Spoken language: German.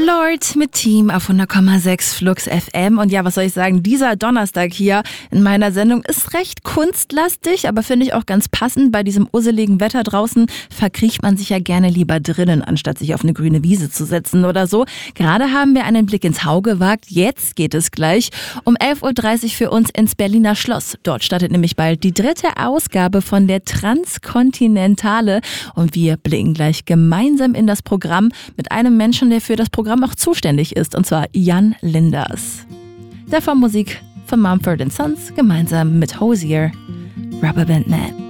Lord mit Team auf 100,6 Flux FM. Und ja, was soll ich sagen, dieser Donnerstag hier in meiner Sendung ist recht kunstlastig, aber finde ich auch ganz passend. Bei diesem usseligen Wetter draußen verkriecht man sich ja gerne lieber drinnen, anstatt sich auf eine grüne Wiese zu setzen oder so. Gerade haben wir einen Blick ins Hau gewagt. Jetzt geht es gleich um 11.30 Uhr für uns ins Berliner Schloss. Dort startet nämlich bald die 3. Ausgabe von der Transkontinentale. Und wir blicken gleich gemeinsam in das Programm mit einem Menschen, der für das Programm auch zuständig ist, und zwar Jan Linders. Davon Musik von Mumford & Sons gemeinsam mit Hozier, Rubber Band Man.